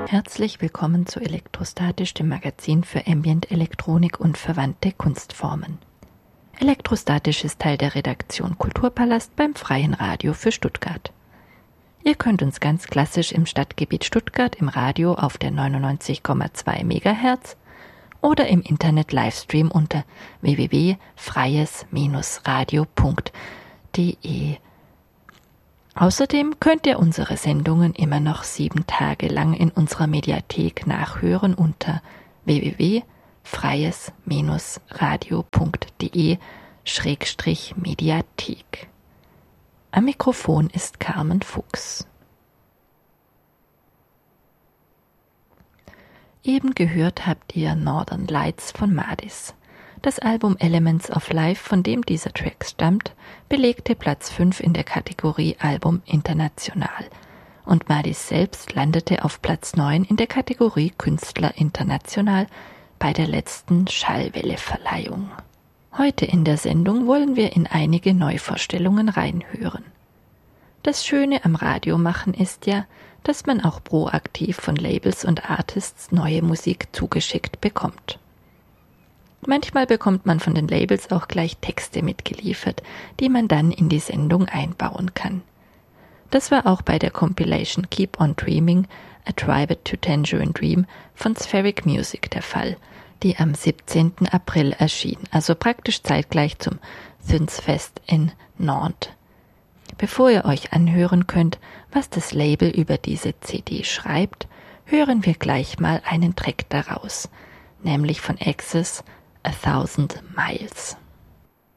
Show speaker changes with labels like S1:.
S1: Herzlich willkommen zu Elektrostatisch, dem Magazin für Ambient, Elektronik und verwandte Kunstformen. Elektrostatisch ist Teil der Redaktion Kulturpalast beim Freien Radio für Stuttgart. Ihr könnt uns ganz klassisch im Stadtgebiet Stuttgart im Radio auf der 99,2 MHz oder im Internet Livestream unter www.freies-radio.de. Außerdem könnt ihr unsere Sendungen immer noch 7 Tage lang in unserer Mediathek nachhören unter www.freies-radio.de/Mediathek. Am Mikrofon ist Carmen Fuchs. Eben gehört habt ihr Northern Lights von Madis. Das Album Elements of Life, von dem dieser Track stammt, belegte Platz 5 in der Kategorie Album International und Madis selbst landete auf Platz 9 in der Kategorie Künstler International bei der letzten Schallwelle-Verleihung. Heute in der Sendung wollen wir in einige Neuvorstellungen reinhören. Das Schöne am Radiomachen ist ja, dass man auch proaktiv von Labels und Artists neue Musik zugeschickt bekommt. Manchmal bekommt man von den Labels auch gleich Texte mitgeliefert, die man dann in die Sendung einbauen kann. Das war auch bei der Compilation Keep on Dreaming, A Tribute to Tangerine Dream von Spheric Music der Fall, die am 17. April erschien, also praktisch zeitgleich zum Synthfest in Nantes. Bevor ihr euch anhören könnt, was das Label über diese CD schreibt, hören wir gleich mal einen Track daraus, nämlich von Access 1000 Miles.